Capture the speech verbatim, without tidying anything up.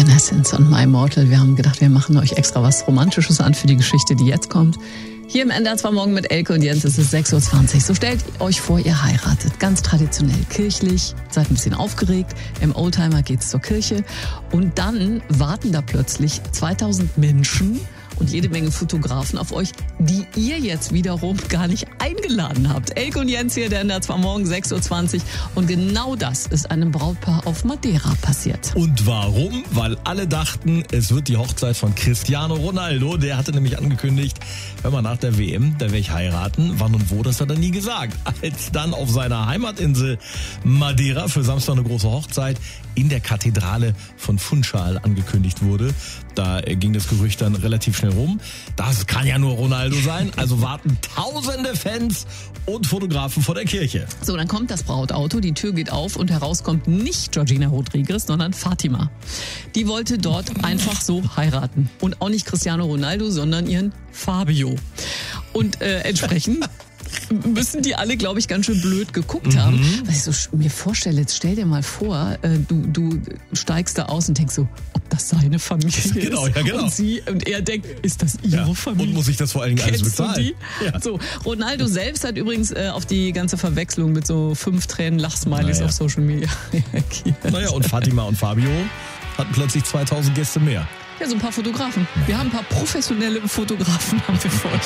Evanescence und My Mortal. Wir haben gedacht, wir machen euch extra was Romantisches an für die Geschichte, die jetzt kommt. Hier im N D R zwei Morgen mit Elke und Jens, es ist sechs Uhr zwanzig. So stellt euch vor, ihr heiratet. Ganz traditionell kirchlich, seid ein bisschen aufgeregt. Im Oldtimer geht's zur Kirche. Und dann warten da plötzlich zweitausend Menschen und jede Menge Fotografen auf euch, die ihr jetzt wiederum gar nicht eingeladen habt. Elke und Jens hier, der N D R zwei Morgen, sechs Uhr zwanzig. Und genau das ist einem Brautpaar auf Madeira passiert. Und warum? Weil alle dachten, es wird die Hochzeit von Cristiano Ronaldo. Der hatte nämlich angekündigt, hör mal, nach der W M, da werde ich heiraten. Wann und wo, das hat er nie gesagt. Als dann auf seiner Heimatinsel Madeira für Samstag eine große Hochzeit in der Kathedrale von Funchal angekündigt wurde, da ging das Gerücht dann relativ schnell rum. Das kann ja nur Ronaldo sein. Also warten tausende Fans und Fotografen vor der Kirche. So, dann kommt das Brautauto, die Tür geht auf und heraus kommt nicht Georgina Rodriguez, sondern Fatima. Die wollte dort einfach so heiraten. Und auch nicht Cristiano Ronaldo, sondern ihren Fabio. Und äh, entsprechend müssen die alle, glaube ich, ganz schön blöd geguckt haben. Mhm. Was ich so mir vorstelle, jetzt stell dir mal vor, äh, du, du steigst da aus und denkst so, ob das seine Familie ist. Genau, ja, genau. Und sie, und er denkt, ist das ihre ja. Familie? Und muss ich das vor allen Dingen alles Kennst bezahlen? Du die? Ja. So, Ronaldo selbst hat übrigens äh, auf die ganze Verwechslung mit so fünf Tränen Lachsmilies naja. auf Social Media reagiert. Naja, und Fatima und Fabio hatten plötzlich zweitausend Gäste mehr. Ja, so ein paar Fotografen. Wir haben ein paar professionelle Fotografen, haben wir vor euch.